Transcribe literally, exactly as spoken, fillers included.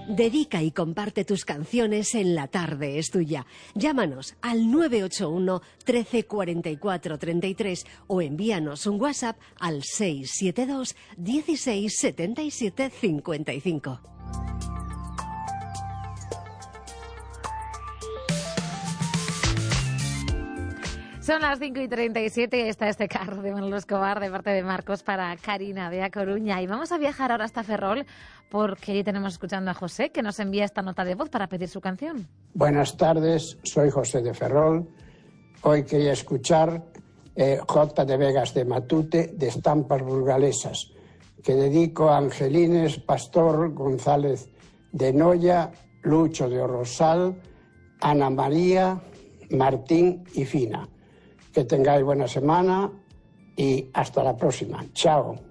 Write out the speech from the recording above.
Dedica y comparte tus canciones en La Tarde es Tuya. Llámanos al nueve ocho uno, trece, cuarenta y cuatro, treinta y tres o envíanos un WhatsApp al seis siete dos, dieciséis, setenta y siete, cincuenta y cinco. Son las cinco y treinta y siete y está este carro de Manolo Escobar de parte de Marcos para Karina de A Coruña. Y vamos a viajar ahora hasta Ferrol porque ahí tenemos escuchando a José que nos envía esta nota de voz para pedir su canción. Buenas tardes, soy José de Ferrol. Hoy quería escuchar eh, J de Vegas de Matute de Estampas Burgalesas, que dedico a Angelines Pastor González de Noya, Lucho de Orrosal, Ana María, Martín y Fina. Que tengáis buena semana y hasta la próxima. Chao.